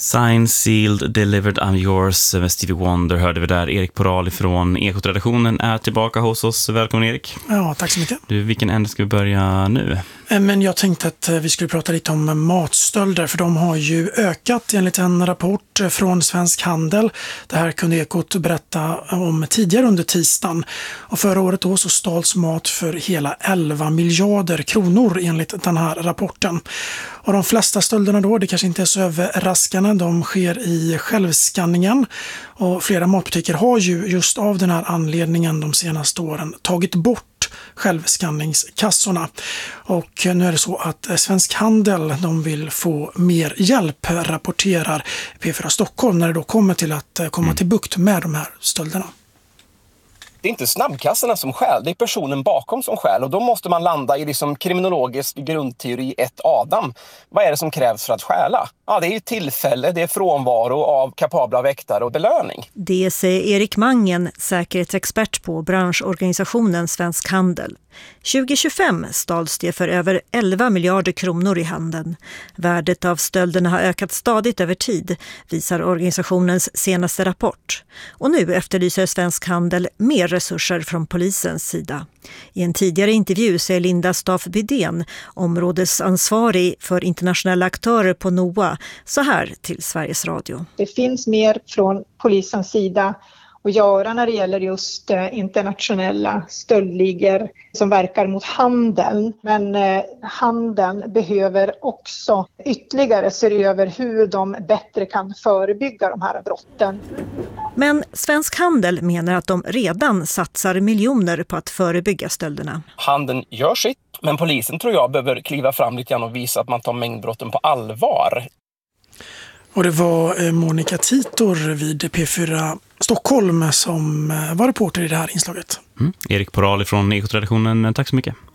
Signed, sealed, delivered, I'm yours med Stevie Wonder hörde vi där. Erik Porali från Ekot-redaktionen är tillbaka hos oss. Välkommen Erik. Ja, tack så mycket. Du, vilken ände ska vi börja nu? Men jag tänkte att vi skulle prata lite om matstölder, för de har ju ökat enligt en rapport från Svensk Handel. Det här kunde Ekot berätta om tidigare under tisdagen. Och förra året då så stals mat för hela 11 miljarder kronor enligt den här rapporten. Och de flesta stölderna då, det kanske inte är så överraskande, de sker i självskanningen. Och flera matbutiker har ju just av den här anledningen de senaste åren tagit bort självskanningskassorna. Och nu är det så att Svensk Handel, de vill få mer hjälp, rapporterar P4 Stockholm, när det då kommer till att komma till bukt med de här stölderna. Det är inte snabbkassorna som stjäl, det är personen bakom som stjäl. Och då måste man landa i kriminologisk grundteori 1 Adam. Vad är det som krävs för att stjäla? Ja, det är ju tillfälle, det är frånvaro av kapabla väktare och belöning. Det säger Erik Mangen, säkerhetsexpert på branschorganisationen Svensk Handel. 2025 stals det för över 11 miljarder kronor i handeln. Värdet av stölderna har ökat stadigt över tid, visar organisationens senaste rapport. Och nu efterlyser Svensk Handel mer resurser från polisens sida. I en tidigare intervju säger Linda Staff Bydén, områdesansvarig för internationella aktörer på NOA, så här till Sveriges Radio. Det finns mer från polisens sida att göra när det gäller just internationella stöldligor som verkar mot handeln. Men handeln behöver också ytterligare se över hur de bättre kan förebygga de här brotten. Men Svensk Handel menar att de redan satsar miljoner på att förebygga stölderna. Handeln gör sitt, men polisen tror jag behöver kliva fram lite grann och visa att man tar mängdbrotten på allvar. Och det var Monica Titor vid P4 Stockholm som var reporter i det här inslaget. Erik Porali från Ekot-redaktionen, tack så mycket.